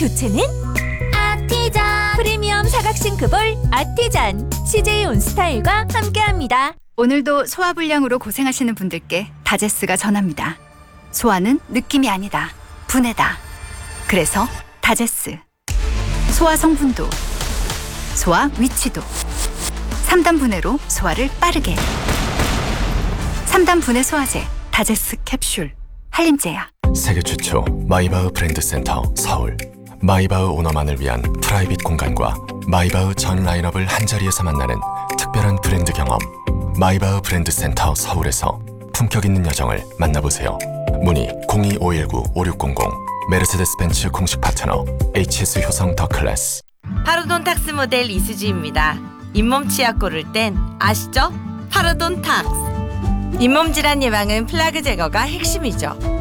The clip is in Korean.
교체는 아티잔. 프리미엄 사각싱 크볼 아티잔. CJ 온스타일과 함께합니다. 오늘도 소화불량으로 고생하시는 분들께 다제스가 전합니다. 소화는 느낌이 아니다. 분해다. 그래서 다제스. 소화 성분도, 소화 위치도. 3단 분해로 소화를 빠르게. 3단 분해 소화제 다제스 캡슐. 한림제약. 세계 최초 마이바흐 브랜드 센터 서울. 마이바흐 오너만을 위한 프라이빗 공간과 마이바흐 전 라인업을 한자리에서 만나는 특별한 브랜드 경험. 마이바흐 브랜드 센터 서울에서 품격 있는 여정을 만나보세요. 문의 02-519-5600. 메르세데스 벤츠 공식 파트너 HS 효성 더 클래스. 파르돈탁스 모델 이수지입니다. 잇몸 치약 고를 땐 아시죠? 파르돈탁스. 잇몸 질환 예방은 플라그 제거가 핵심이죠.